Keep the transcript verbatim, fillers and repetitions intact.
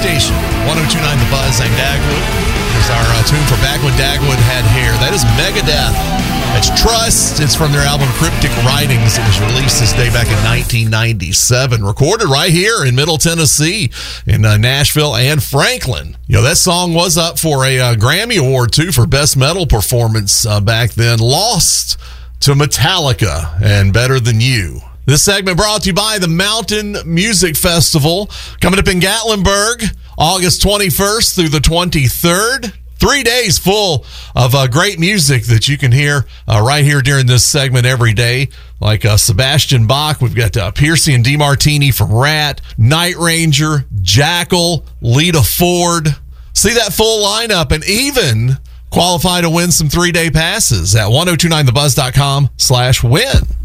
station. ten twenty-nine The Buzz. I'm Dagwood. Here's our uh, tune for Back When Dagwood Had Hair. That is Megadeth. It's Trust. It's from their album Cryptic Writings. It was released this day back in nineteen ninety-seven. Recorded right here in Middle Tennessee, in uh, Nashville and Franklin. You know, that song was up for a uh, Grammy Award, too, for Best Metal Performance uh, back then. Lost to Metallica and Better Than You. This segment brought to you by the Mountain Music Festival, coming up in Gatlinburg, August twenty-first through the twenty-third. Three days full of uh, great music that you can hear uh, right here during this segment every day. Like uh, Sebastian Bach, we've got uh, Piercy and DeMartini from Rat, Night Ranger, Jackal, Lita Ford. See that full lineup and even qualify to win some three-day passes at ten twenty-nine the buzz dot com slash win.